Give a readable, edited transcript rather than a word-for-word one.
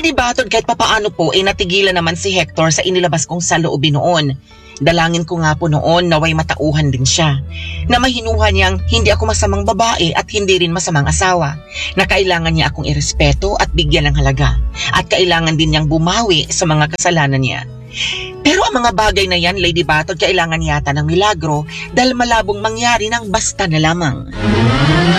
Lady Batod, kahit papaano po natigilan naman si Hector sa inilabas kong saloobin noon. Dalangin ko nga po noon naway matauhan din siya. Na mahinuhan niyang hindi ako masamang babae at hindi rin masamang asawa. Na kailangan niya akong irespeto at bigyan ng halaga. At kailangan din niyang bumawi sa mga kasalanan niya. Pero ang mga bagay na yan, Lady Batod, kailangan yata ng milagro dahil malabong mangyari ng basta na lamang.